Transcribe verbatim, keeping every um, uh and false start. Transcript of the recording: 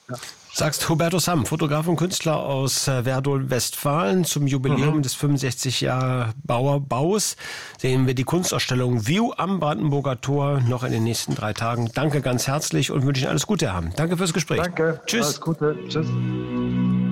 Ja. Sagst Hubertus Hamm, Fotograf und Künstler aus äh, Werdohl, Westfalen. Zum Jubiläum mhm. des fünfundsechzig Jahre Bauerbaus sehen wir die Kunstausstellung View am Brandenburger Tor noch in den nächsten drei Tagen. Danke ganz herzlich und wünsche Ihnen alles Gute, Herr Hamm. Danke fürs Gespräch. Danke. Tschüss. Alles Gute. Tschüss.